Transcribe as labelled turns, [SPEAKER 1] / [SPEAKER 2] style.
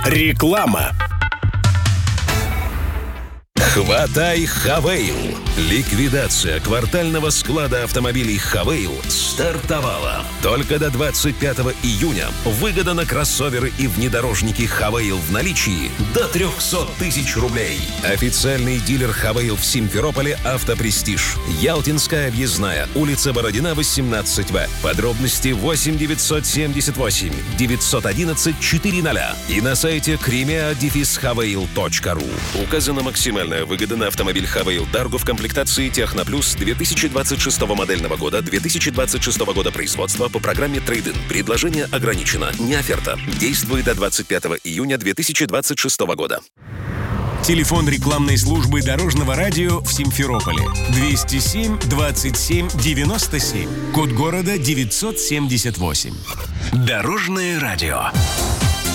[SPEAKER 1] Реклама. Хватай Хавейл. Ликвидация квартального склада автомобилей Хавейл стартовала. Только до 25 июня выгода на кроссоверы и внедорожники Хавейл в наличии до 300 тысяч рублей. Официальный дилер Хавейл в Симферополе «Автопрестиж». Ялтинская объездная, улица Бородина, 18В. Подробности 8 978 911 400 и на сайте crimea-haveil.ru. Указана максимальная выгода на автомобиль Хавейл Дарго в комплектации Техноплюс 2026 модельного года, 2026 года производства по программе Трейд-ин. Предложение ограничено. Не оферта. Действует до 25 июня 2026 года.
[SPEAKER 2] Телефон рекламной службы Дорожного радио в Симферополе 207 27 97. Код города 978. Дорожное радио.